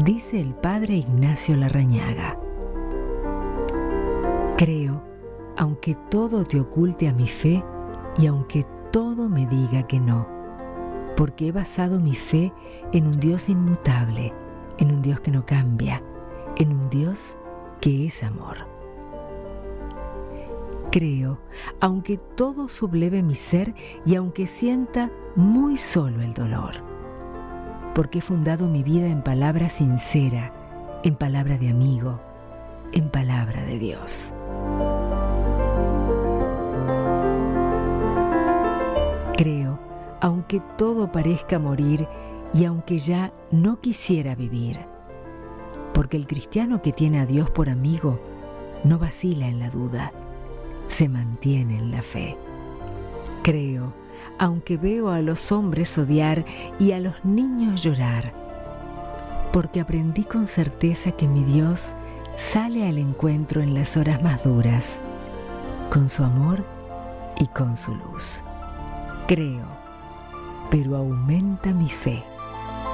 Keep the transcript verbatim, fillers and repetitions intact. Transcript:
dice el padre Ignacio Larrañaga. Creo, aunque todo te oculte a mi fe y aunque todo me diga que no, porque he basado mi fe en un Dios inmutable, en un Dios que no cambia, en un Dios que es amor. Creo, aunque todo subleve mi ser y aunque sienta muy solo el dolor, porque he fundado mi vida en palabra sincera, en palabra de amigo, en palabra de Dios. Creo, aunque todo parezca morir y aunque ya no quisiera vivir, porque el cristiano que tiene a Dios por amigo no vacila en la duda, se mantiene en la fe. Creo, aunque veo a los hombres odiar y a los niños llorar, porque aprendí con certeza que mi Dios sale al encuentro en las horas más duras, con su amor y con su luz. Creo, pero aumenta mi fe.